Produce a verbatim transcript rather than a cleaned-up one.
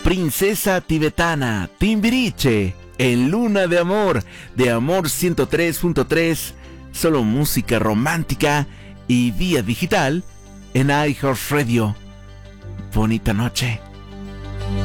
Princesa Tibetana, Timbiriche, en Luna de Amor, de Amor ciento tres punto tres, solo música romántica y vía digital en iHeartRadio. Bonita noche.